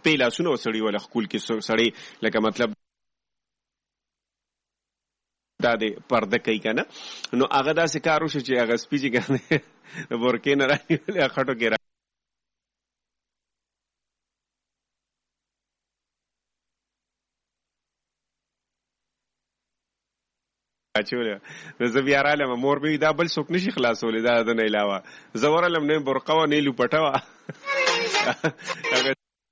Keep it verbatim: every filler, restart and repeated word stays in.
سپی لاسونه سړي ولا خپل کې سړي لکه مطلب دا د پرده کوي کنه نو هغه داسې کار وشو چې هغه سپي چې کنه ورکې نه راځي خټو کې اچوله نو زه بیا رالم مور مې دا بل څوک نشي خلاصولی دا د نه علاوه زه ورالم نه برقه و نه لوپټه وه